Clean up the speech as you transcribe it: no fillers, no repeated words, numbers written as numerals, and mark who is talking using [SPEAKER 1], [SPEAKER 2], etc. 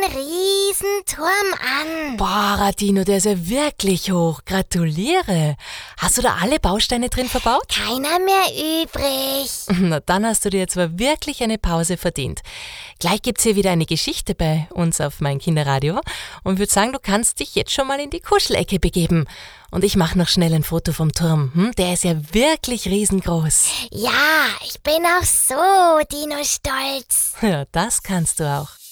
[SPEAKER 1] riesen Turm an.
[SPEAKER 2] Boah, Radino, der ist ja wirklich hoch. Gratuliere. Hast du da alle Bausteine drin verbaut?
[SPEAKER 1] Keiner mehr übrig.
[SPEAKER 2] Na, dann hast du dir jetzt aber wirklich eine Pause verdient. Gleich gibt's hier wieder eine Geschichte bei uns auf mein Kinderradio und würde sagen, du kannst dich jetzt schon mal in die Kuschelecke begeben. Und ich mache noch schnell ein Foto vom Turm. Der ist ja wirklich riesengroß.
[SPEAKER 1] Ja, ich bin auch so Dino-stolz.
[SPEAKER 2] Ja, das kannst du auch.